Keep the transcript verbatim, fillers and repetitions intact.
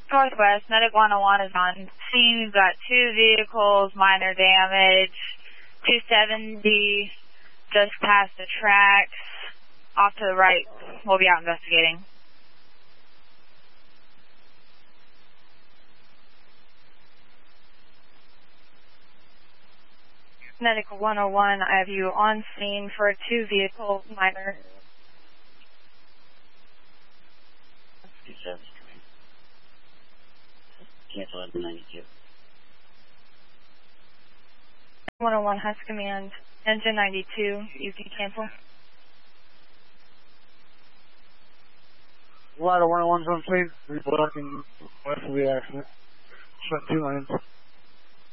Northwest, Medic one oh one is on scene. We've got two vehicles, minor damage. two seventy, just past the tracks. Off to the right, we'll be out investigating. Medic one oh one, I have you on scene for a two vehicle minor. two seventy. Cancel engine ninety-two. one oh one has command. Engine ninety-two, you can cancel. Ladder one oh one's on scene. Reporting west of the accident. Spent two lanes.